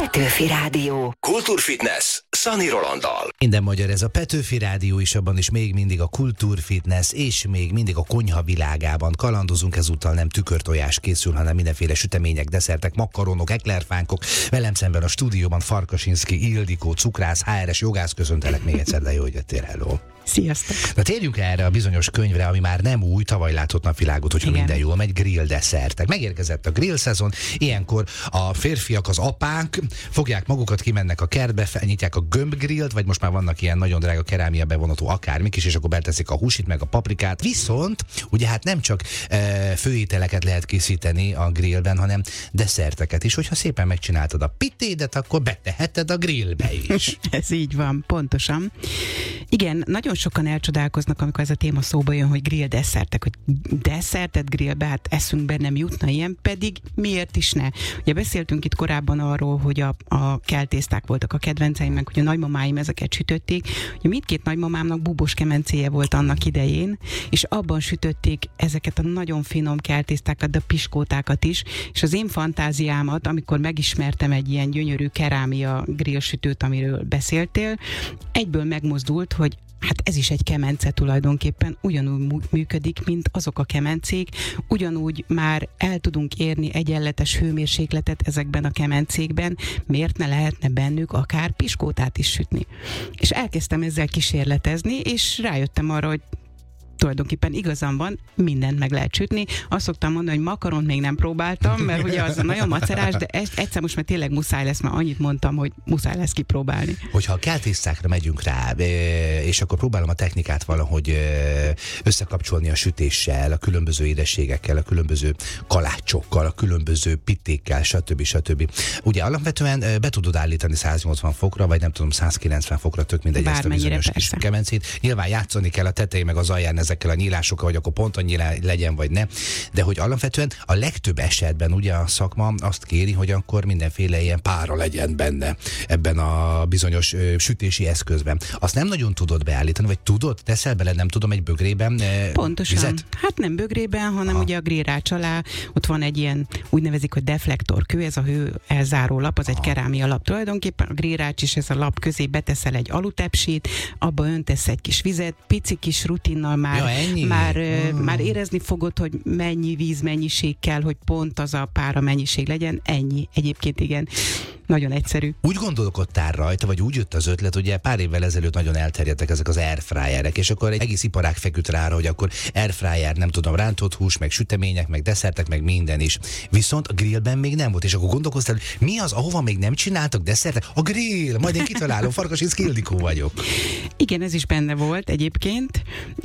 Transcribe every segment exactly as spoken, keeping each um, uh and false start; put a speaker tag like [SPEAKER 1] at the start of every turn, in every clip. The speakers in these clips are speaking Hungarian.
[SPEAKER 1] Petőfi Rádió.
[SPEAKER 2] Kultúrfitness Szani Rolanddal.
[SPEAKER 3] Minden magyar, ez a Petőfi Rádió is, abban is még mindig a kultúrfitness, és még mindig a konyha világában kalandozunk. Ezúttal nem tükörtojás készül, hanem mindenféle sütemények, desszertek, makaronok, eklerfánkok. Velem szemben a stúdióban Farkasinszky Ildikó, cukrász, há er es jogász, köszöntelek még egyszer, de jó, hogy jöttél, hello.
[SPEAKER 4] Sziasztok!
[SPEAKER 3] Na térjünk erre a bizonyos könyvre, ami már nem új, tavaly látott napvilágot, hogyha
[SPEAKER 4] Igen.
[SPEAKER 3] minden jól megy, grill desszertek. Megérkezett a grill szezon, ilyenkor a férfiak, az apák fogják magukat, kimennek a kertbe, felnyitják a gömbgrillt, vagy most már vannak ilyen nagyon drága kerámia bevonatú akármik is, és akkor beteszik a húsit, meg a paprikát. Viszont ugye hát nem csak e, főételeket lehet készíteni a grillben, hanem desszerteket is. Hogyha szépen megcsináltad a pitédet, akkor beteheted a grillbe is.
[SPEAKER 4] Ez így van, pontosan. Igen, nagyon sokan elcsodálkoznak, amikor ez a téma szóba jön, hogy grill desszertek, hogy desszertet grillbe, hát eszünkbe nem jutna ilyen, pedig miért is ne? Ugye beszéltünk itt korábban arról, hogy a, a keltészták voltak a kedvenceim, meg hogy a nagymamáim ezeket sütötték. Ugye mindkét nagymamámnak búbos kemencéje volt annak idején, és abban sütötték ezeket a nagyon finom keltésztákat, de a piskótákat is, és az én fantáziámat, amikor megismertem egy ilyen gyönyörű kerámia grillsütőt, amiről beszéltél, egyből megmozdult, hogy hát ez is egy kemence tulajdonképpen, ugyanúgy működik, mint azok a kemencék, ugyanúgy már el tudunk érni egyenletes hőmérsékletet ezekben a kemencékben, miért ne lehetne bennük akár piskótát is sütni. És elkezdtem ezzel kísérletezni, és rájöttem arra, hogy tulajdonképpen igazam van, mindent meg lehet sütni. Azt szoktam mondani, hogy makaront még nem próbáltam, mert ugye az nagyon macerás, de egyszer most már tényleg muszáj lesz, mert annyit mondtam, hogy muszáj lesz kipróbálni.
[SPEAKER 3] Hogyha a keltésztákra megyünk rá, és akkor próbálom a technikát valahogy összekapcsolni a sütéssel, a különböző édességekkel, a különböző kalácsokkal, a különböző pittékkel, stb. stb. Ugye alapvetően be tudod állítani száznyolcvan fokra, vagy nem tudom, százkilencven fokra, tök mindegy, ezt a bizonyos kis kemencét. Nyilván játszani kell a tetején meg az alján ezekkel a nyílásokkal, hogy akkor pont annyi legyen, vagy ne. De hogy alapvetően a legtöbb esetben ugye a szakma azt kéri, hogy akkor mindenféle ilyen pára legyen benne ebben a bizonyos ö, sütési eszközben. Azt nem nagyon tudod beállítani, vagy tudod? Teszel bele, nem tudom, egy bögrében ö,
[SPEAKER 4] Pontosan.
[SPEAKER 3] Vizet?
[SPEAKER 4] Hát nem bögrében, hanem
[SPEAKER 3] Aha.
[SPEAKER 4] ugye a grillrács alá ott van egy ilyen, úgy nevezik, hogy deflektorkő, ez a hő elzáró lap, az Aha. egy kerámia lap tulajdonképpen, a grillrács is ez a lap közé beteszel egy alutepsit, abba öntesz egy kis vizet, pici kis rutinnal már
[SPEAKER 3] Ja, ennyi?
[SPEAKER 4] Már,
[SPEAKER 3] hmm.
[SPEAKER 4] már érezni fogod, hogy mennyi vízmennyiség kell, hogy pont az a pára mennyiség legyen. Ennyi. Egyébként igen. Nagyon egyszerű.
[SPEAKER 3] Úgy gondolkodtál rajta, vagy úgy jött az ötlet, ugye pár évvel ezelőtt nagyon elterjedtek ezek az airfryerek, és akkor egy egész iparág feküdt rá, hogy akkor airfryer, nem tudom, rántott hús, meg sütemények, meg desszertek, meg minden is. Viszont a grillben még nem volt, és akkor gondolkoztál, hogy mi az, ahova még nem csináltak desszertek? A grill! Majd én kitalálom, Farkasinszky Ildikó vagyok.
[SPEAKER 4] Igen, ez is benne volt egyébként,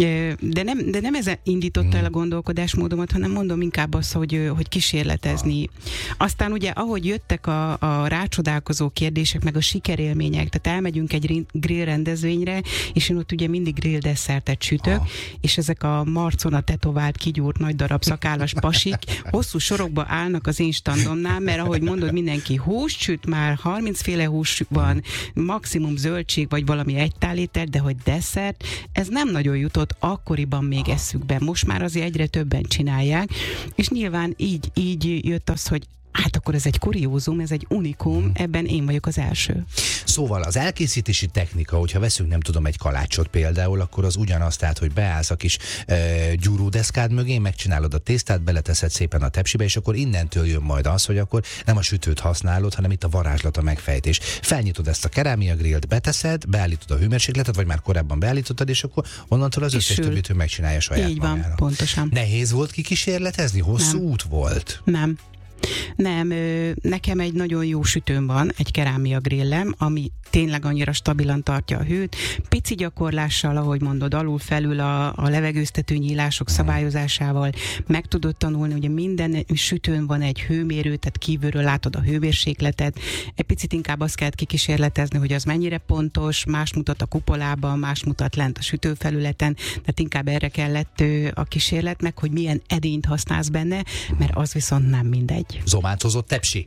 [SPEAKER 4] de nem, de nem ez indította el a gondolkodásmódomat, hanem mondom inkább azt, hogy, hogy kísérletezni. Aztán ugye, ahogy jöttek a, a rácsodálkozó kérdések, meg a sikerélmények, tehát elmegyünk egy grill rendezvényre, és én ott ugye mindig grill desszertet sütök, ha. és ezek a marcon a tetovált, kigyúrt nagy darab szakállas pasik hosszú sorokba állnak az én standomnál, mert ahogy mondod, mindenki húst süt, már harmincféle hús van, maximum zöldség, vagy valami egy tállíter, de hogy desszert, ez nem nagyon jutott akkoriban még eszükbe. Most már azért egyre többen csinálják, és nyilván így, így jött az, hogy hát akkor ez egy kuriózum, ez egy unikum, ebben én vagyok az első.
[SPEAKER 3] Szóval az elkészítési technika, hogyha veszünk, nem tudom, egy kalácsot például, akkor az ugyanaz, tehát, hogy beállsz a kis e, gyúródeszkád mögé, megcsinálod a tésztát, beleteszed szépen a tepsibe, és akkor innentől jön majd az, hogy akkor nem a sütőt használod, hanem itt a varázslat, a megfejtés. Felnyitod ezt a kerámia grillt, beteszed, beállítod a hőmérsékletet, vagy már korábban beállítottad, és akkor onnantól az összes többit ő megcsinálja saját
[SPEAKER 4] Így van,
[SPEAKER 3] magára.
[SPEAKER 4] Pontosan.
[SPEAKER 3] Nehéz volt kikísérletezni? Hosszú
[SPEAKER 4] Nem.
[SPEAKER 3] út volt?
[SPEAKER 4] Nem. Nem, nekem egy nagyon jó sütőm van, egy kerámia grillem, ami tényleg annyira stabilan tartja a hőt. Pici gyakorlással, ahogy mondod, alul-felül a, a levegőztető nyílások szabályozásával meg tudod tanulni, ugye minden sütőn van egy hőmérő, tehát kívülről látod a hőmérsékletet. Egy picit inkább azt kell kikísérletezni, hogy az mennyire pontos, más mutat a kupolában, más mutat lent a sütőfelületen, tehát inkább erre kellett a kísérlet, meg hogy milyen edényt használsz benne, mert az viszont nem mindegy.
[SPEAKER 3] Zomántozott tepsi?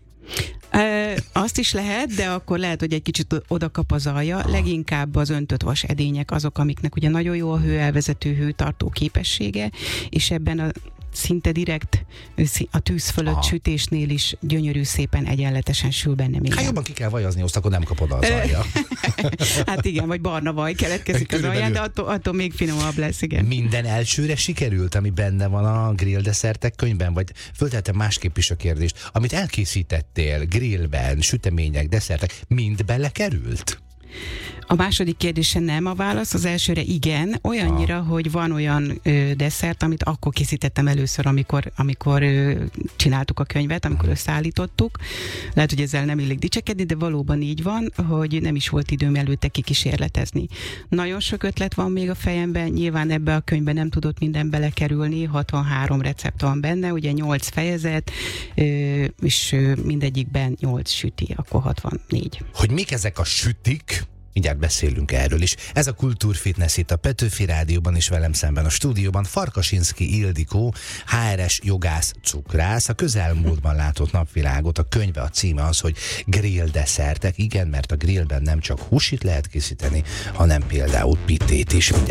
[SPEAKER 4] Ö, azt is lehet, de akkor lehet, hogy egy kicsit oda kap az alja. Aha. Leginkább az öntött vas edények azok, amiknek ugye nagyon jó a hőelvezető, hőtartó képessége, és ebben a szinte direkt a tűz fölött Aha. sütésnél is gyönyörű szépen egyenletesen sül benne minden.
[SPEAKER 3] Hát jobban ki kell vajazni, azt akkor nem kapod az alja.
[SPEAKER 4] Hát igen, vagy barna vaj keletkezik az alján, de attól, attól még finomabb lesz, igen.
[SPEAKER 3] Minden elsőre sikerült, ami benne van a grill desszertek könyvben, vagy föltettem másképp is a kérdést, amit elkészítettél grillben, sütemények, desszertek, mind belekerült?
[SPEAKER 4] A második kérdése nem a válasz, az elsőre igen, olyannyira, ah. hogy van olyan ö, desszert, amit akkor készítettem először, amikor, amikor ö, csináltuk a könyvet, amikor összeállítottuk. Lehet, hogy ezzel nem illik dicsekedni, de valóban így van, hogy nem is volt időm előtte kikísérletezni. Nagyon sok ötlet van még a fejemben, nyilván ebbe a könyvbe nem tudott minden belekerülni, hatvanhárom recept van benne, ugye nyolc fejezet, ö, és ö, mindegyikben nyolc süti, akkor hatvannégy.
[SPEAKER 3] Hogy mik ezek a sütik? Mindjárt beszélünk erről is. Ez a Kultúrfitness itt a Petőfi Rádióban, és velem szemben a stúdióban Farkasinszky Ildikó, há er es jogász, cukrász, a közelmúltban látott napvilágot. A könyve, a címe az, hogy Grill desszertek. Igen, mert a grillben nem csak húsit lehet készíteni, hanem például pitét is.